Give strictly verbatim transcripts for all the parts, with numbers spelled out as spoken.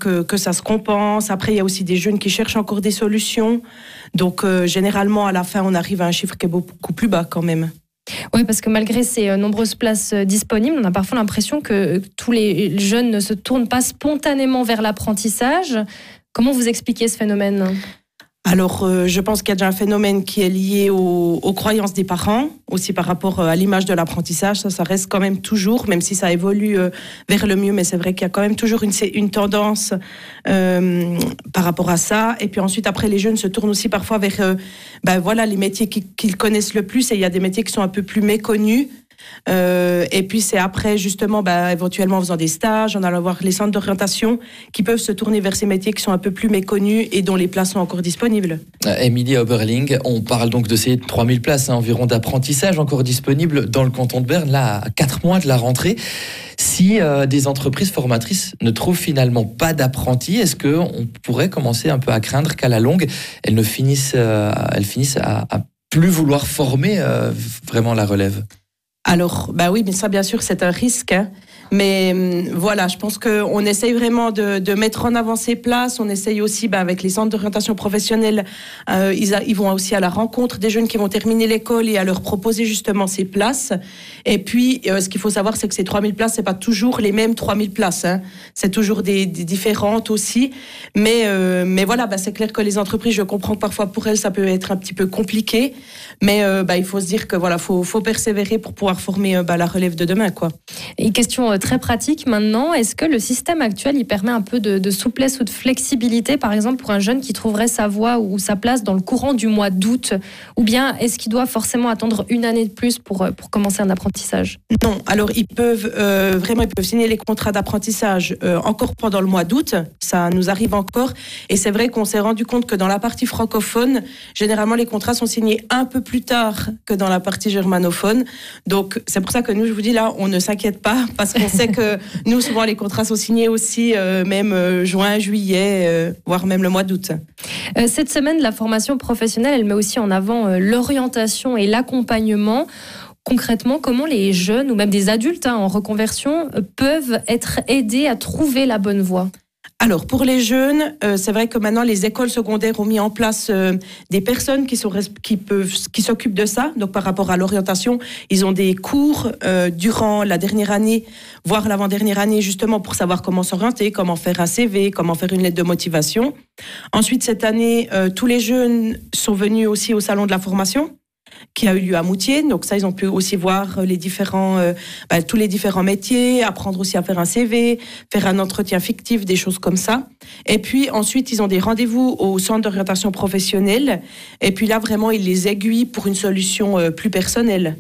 que, que ça se compense. Après, il y a aussi des jeunes qui cherchent encore des solutions. Donc, euh, généralement, à la fin, on arrive à un chiffre qui est beaucoup plus bas quand même. Oui, parce que malgré ces nombreuses places disponibles, on a parfois l'impression que tous les jeunes ne se tournent pas spontanément vers l'apprentissage. Comment vous expliquez ce phénomène ? Alors, euh, je pense qu'il y a déjà un phénomène qui est lié aux, aux croyances des parents, aussi par rapport à l'image de l'apprentissage. Ça, ça reste quand même toujours, même si ça évolue euh, vers le mieux, mais c'est vrai qu'il y a quand même toujours une, une tendance euh, par rapport à ça. Et puis ensuite, après, les jeunes se tournent aussi parfois vers euh, ben, voilà, les métiers qu'ils, qu'ils connaissent le plus. Et il y a des métiers qui sont un peu plus méconnus. Euh, et puis c'est après justement bah, éventuellement en faisant des stages, en allant voir les centres d'orientation qui peuvent se tourner vers ces métiers qui sont un peu plus méconnus et dont les places sont encore disponibles. Euh, Émilie Oberling, on parle donc de ces trois mille places hein, environ d'apprentissage encore disponibles dans le canton de Berne, là à quatre mois de la rentrée. Si euh, des entreprises formatrices ne trouvent finalement pas d'apprentis, est-ce qu'on pourrait commencer un peu à craindre qu'à la longue, elles, ne finissent, euh, elles finissent à, à plus vouloir former euh, vraiment la relève ? Alors, bah oui, mais ça, bien sûr, c'est un risque. Hein. Mais euh, voilà, je pense qu'on essaye vraiment de, de mettre en avant ces places. On essaye aussi, bah, avec les centres d'orientation professionnelle, euh, ils, a, ils vont aussi à la rencontre des jeunes qui vont terminer l'école et à leur proposer justement ces places. Et puis, euh, ce qu'il faut savoir, c'est que ces trois mille places, c'est pas toujours les mêmes trois mille places. Hein. C'est toujours des, des différentes aussi. Mais, euh, mais voilà, bah, c'est clair que les entreprises, je comprends que parfois pour elles, ça peut être un petit peu compliqué. Mais euh, bah, il faut se dire que voilà, faut, faut persévérer pour pouvoir former euh, bah, la relève de demain, quoi. Et question euh, très pratique maintenant, est-ce que le système actuel il permet un peu de, de souplesse ou de flexibilité, par exemple pour un jeune qui trouverait sa voie ou sa place dans le courant du mois d'août, ou bien est-ce qu'il doit forcément attendre une année de plus pour, pour commencer un apprentissage ? Non, alors ils peuvent euh, vraiment ils peuvent signer les contrats d'apprentissage euh, encore pendant le mois d'août, ça nous arrive encore, et c'est vrai qu'on s'est rendu compte que dans la partie francophone, généralement les contrats sont signés un peu plus tard que dans la partie germanophone, donc c'est pour ça que nous, je vous dis là, on ne s'inquiète pas, parce qu'on sait que nous, souvent les contrats sont signés aussi euh, même euh, juin, juillet, euh, voire même le mois d'août. Euh, cette semaine, la formation professionnelle, elle met aussi en avant euh, l'orientation et l'accompagnement. Concrètement, comment les jeunes ou même des adultes hein, en reconversion euh, peuvent être aidés à trouver la bonne voie ? Alors, pour les jeunes, euh, c'est vrai que maintenant, les écoles secondaires ont mis en place euh, des personnes qui, sont, qui, peuvent, qui s'occupent de ça. Donc, par rapport à l'orientation, ils ont des cours euh, durant la dernière année, voire l'avant-dernière année, justement, pour savoir comment s'orienter, comment faire un C V, comment faire une lettre de motivation. Ensuite, cette année, euh, tous les jeunes sont venus aussi au salon de la formation, qui a eu lieu à Moutier. Donc ça, ils ont pu aussi voir les différents, euh, bah, tous les différents métiers, apprendre aussi à faire un C V, faire un entretien fictif, des choses comme ça. Et puis ensuite, ils ont des rendez-vous au centre d'orientation professionnelle. Et puis là, vraiment, ils les aiguillent pour une solution euh, plus personnelle.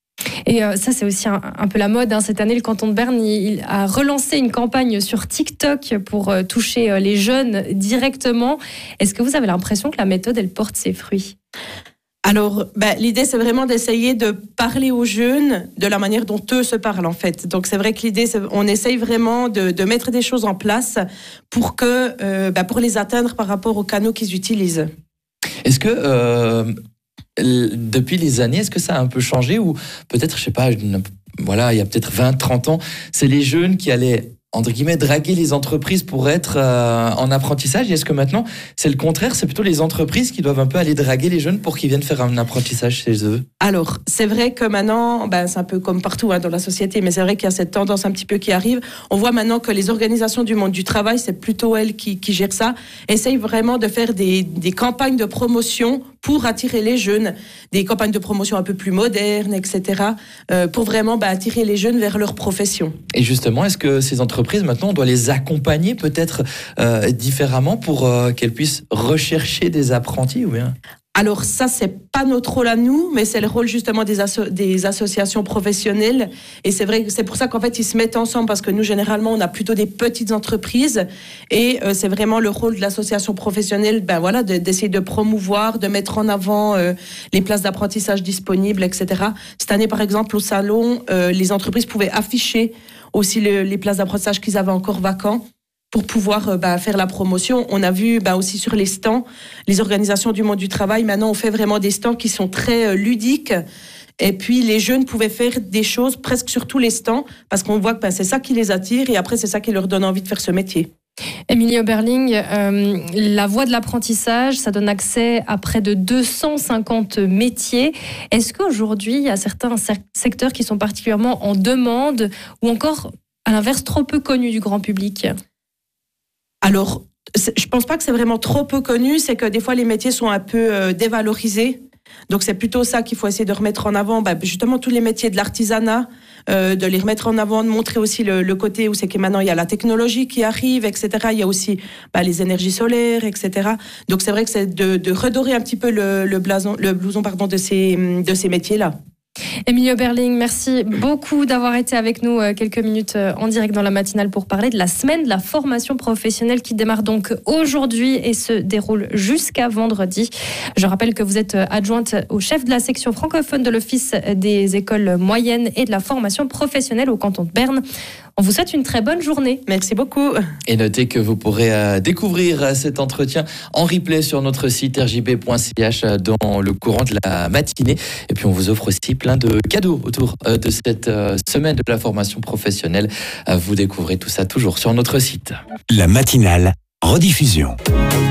Et euh, ça, c'est aussi un, un peu la mode. Hein. Cette année, le canton de Berne il, il a relancé une campagne sur TikTok pour euh, toucher euh, les jeunes directement. Est-ce que vous avez l'impression que la méthode, elle porte ses fruits ? Alors, ben, l'idée, c'est vraiment d'essayer de parler aux jeunes de la manière dont eux se parlent, en fait. Donc, c'est vrai que l'idée, c'est, on essaye vraiment de, de mettre des choses en place pour, que, euh, ben, pour les atteindre par rapport aux canaux qu'ils utilisent. Est-ce que, euh, depuis les années, est-ce que ça a un peu changé ou peut-être, je sais pas, une, voilà, il y a peut-être vingt, trente ans, c'est les jeunes qui allaient entre guillemets, draguer les entreprises pour être euh, en apprentissage. Et est-ce que maintenant, c'est le contraire ? C'est plutôt les entreprises qui doivent un peu aller draguer les jeunes pour qu'ils viennent faire un apprentissage chez eux ? Alors, c'est vrai que maintenant, ben, c'est un peu comme partout hein, dans la société, mais c'est vrai qu'il y a cette tendance un petit peu qui arrive. On voit maintenant que les organisations du monde du travail, c'est plutôt elles qui, qui gèrent ça, essayent vraiment de faire des, des campagnes de promotion pour attirer les jeunes, des campagnes de promotion un peu plus modernes, et cetera, euh, pour vraiment ben, attirer les jeunes vers leur profession. Et justement, est-ce que ces entreprises, maintenant, on doit les accompagner peut-être euh, différemment pour euh, qu'elles puissent rechercher des apprentis ou bien ? Alors ça, c'est pas notre rôle à nous, mais c'est le rôle justement des, asso- des associations professionnelles. Et c'est vrai que c'est pour ça qu'en fait, ils se mettent ensemble parce que nous, généralement, on a plutôt des petites entreprises. Et euh, c'est vraiment le rôle de l'association professionnelle ben, voilà, de, d'essayer de promouvoir, de mettre en avant euh, les places d'apprentissage disponibles, et cetera. Cette année, par exemple, au salon, euh, les entreprises pouvaient afficher aussi le, les places d'apprentissage qu'ils avaient encore vacants, pour pouvoir euh, bah, faire la promotion. On a vu bah, aussi sur les stands, les organisations du monde du travail, maintenant on fait vraiment des stands qui sont très euh, ludiques. Et puis les jeunes pouvaient faire des choses presque sur tous les stands, parce qu'on voit que bah, c'est ça qui les attire et après c'est ça qui leur donne envie de faire ce métier. Émilie Oberling, euh, la voie de l'apprentissage, ça donne accès à près de deux cent cinquante métiers. Est-ce qu'aujourd'hui, il y a certains secteurs qui sont particulièrement en demande ou encore, à l'inverse, trop peu connus du grand public ? Alors, je pense pas que c'est vraiment trop peu connu, c'est que des fois les métiers sont un peu euh, dévalorisés. Donc c'est plutôt ça qu'il faut essayer de remettre en avant, bah, justement tous les métiers de l'artisanat, euh, de les remettre en avant, de montrer aussi le, le côté où c'est que maintenant il y a la technologie qui arrive, et cetera. Il y a aussi bah, les énergies solaires, et cetera. Donc c'est vrai que c'est de, de redorer un petit peu le, le, blason, le blouson pardon, de ces, de ces métiers-là. Émilie Oberling, merci beaucoup d'avoir été avec nous quelques minutes en direct dans la matinale pour parler de la semaine de la formation professionnelle qui démarre donc aujourd'hui et se déroule jusqu'à vendredi. Je rappelle que vous êtes adjointe au chef de la section francophone de l'Office des écoles moyennes et de la formation professionnelle au canton de Berne. On vous souhaite une très bonne journée. Merci beaucoup. Et notez que vous pourrez découvrir cet entretien en replay sur notre site r j b point c h dans le courant de la matinée. Et puis on vous offre aussi plein de cadeaux autour de cette semaine de la formation professionnelle. Vous découvrez tout ça toujours sur notre site. La matinale, rediffusion.